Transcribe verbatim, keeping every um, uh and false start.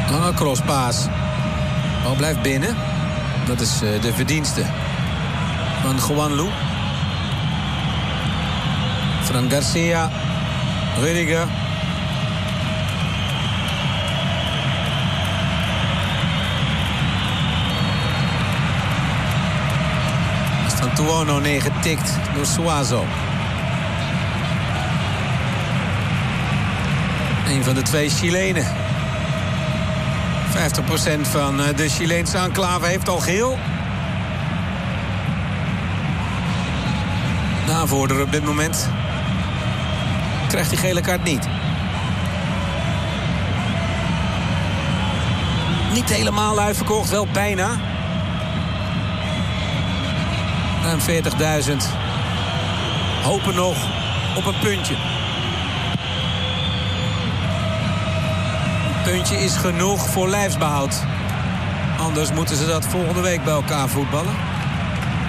Oh, crosspaas. Bal blijft binnen. Dat is uh, de verdienste van Juanlu. Fran Garcia. Rudiger. Tuono neergetikt door Suazo. Een van de twee Chilenen. vijftig procent van de Chileense enclave heeft al geel. De aanvoerder op dit moment krijgt die gele kaart niet. Niet helemaal uitverkocht, wel bijna. Ruim veertigduizend hopen nog op een puntje. Een puntje is genoeg voor lijfsbehoud. Anders moeten ze dat volgende week bij elkaar voetballen.